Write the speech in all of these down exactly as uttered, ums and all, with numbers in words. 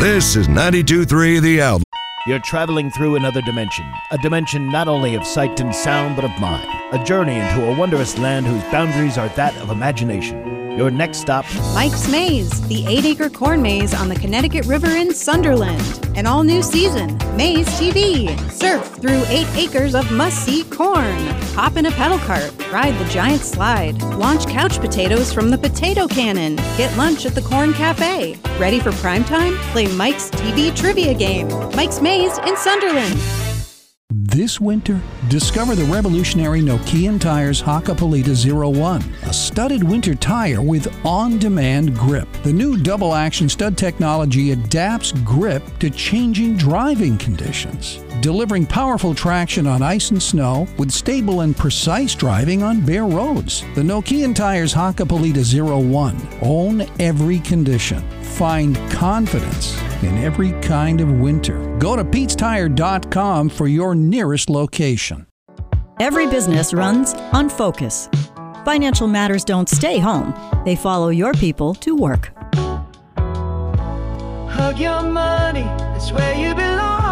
This is ninety-two point three The Outlaw. You're traveling through another dimension, a dimension not only of sight and sound, but of mind. A journey into a wondrous land whose boundaries are that of imagination. Your next stop, Mike's Maze, the eight-acre corn maze on the Connecticut River in Sunderland. An all-new season, Maze T V. Surf through eight acres of must-see corn. Hop in a pedal cart, ride the giant slide. Launch couch potatoes from the potato cannon. Get lunch at the Corn Cafe. Ready for prime time? Play Mike's T V trivia game. Mike's Maze in Sunderland. This winter, discover the revolutionary Nokian Tires Hakkapeliitta zero one, a studded winter tire with on-demand grip. The new double-action stud technology adapts grip to changing driving conditions, delivering powerful traction on ice and snow with stable and precise driving on bare roads. The Nokian Tires Hakkapeliitta zero one. Own every condition. Find confidence in every kind of winter. Go to Pete's Tire dot com for your nearest location. Every business runs on focus. Financial matters don't stay home. They follow your people to work. Hug your money, it's where you belong.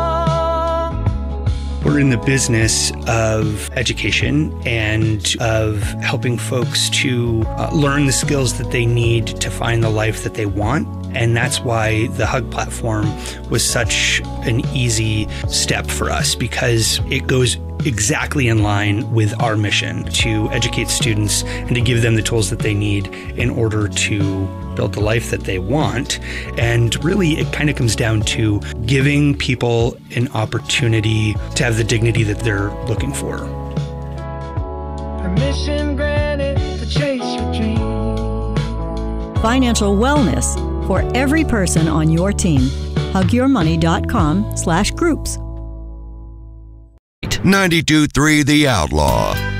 We're in the business of education and of helping folks to uh, learn the skills that they need to find the life that they want. And that's why the Hug platform was such an easy step for us, because it goes exactly in line with our mission to educate students and to give them the tools that they need in order to build the life that they want. And really, it kind of comes down to giving people an opportunity to have the dignity that they're looking for. Permission granted to chase your dream. Financial wellness for every person on your team. hug your money dot com slash groups. ninety-two point three The Outlaw.